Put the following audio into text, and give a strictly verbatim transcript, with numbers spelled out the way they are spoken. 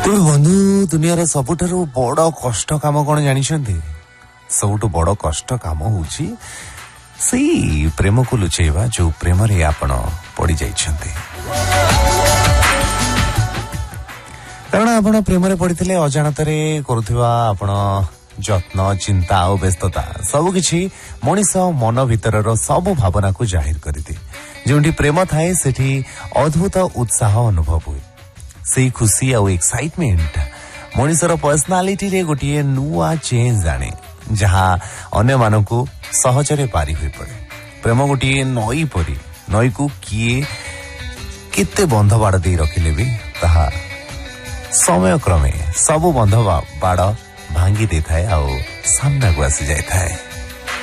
ତେବେ ବନ୍ଧୁ ଦୁନିଆର ସବୁଠାରୁ ବଡ କଷ୍ଟ କାମ କଣ ଜାଣିଛନ୍ତି? ସବୁଠୁ ବଡ କଷ୍ଟ କାମ ହଉଛି ସେଇ ପ୍ରେମକୁ ଲୁଚେଇବା ଯୋଉ ପ୍ରେମରେ ଆପଣ ପଡି ଯାଇଛନ୍ତି। କାରଣ ଆପଣ ପ୍ରେମରେ ପଡିଥିଲେ ଅଜାଣତରେ କରୁଥିବା ଆପଣ ଯତ୍ନ, ଚିନ୍ତା ଆଉ ବ୍ୟସ୍ତତା ସବୁକିଛି ମଣିଷ ମନ ଭିତରର ସବୁ ଭାବନାକୁ ଜାହିର କରିଦିଏ। ଯେଉଁଠି ପ୍ରେମ ଥାଏ ସେଠି ଅଦ୍ଭୁତ ଉତ୍ସାହ ଅନୁଭବ ହୁଏ। ସେଇ ଖୁସି ଆଉ ଏକ୍ସାଇଟମେଣ୍ଟ ମଣିଷର ପର୍ସନାଲିଟିରେ ଗୋଟିଏ ନୂଆ ଚେଞ୍ଜ ଆଣେ, ଯାହା ଅନ୍ୟମାନଙ୍କୁ ସହଜରେ ପାରି ହୋଇପଡେ। ପ୍ରେମ ଗୋଟିଏ ନଈ ପରି, ନଈକୁ କିଏ କେତେ ବନ୍ଧ ବାଡ଼ ଦେଇ ରଖିଲେ ବି ତାହା ସମୟ କ୍ରମେ ସବୁ ବନ୍ଧ ବାଡ଼ ଭାଙ୍ଗି ଦେଇଥାଏ ଆଉ ସାମ୍ନାକୁ ଆସି ଯାଇଥାଏ।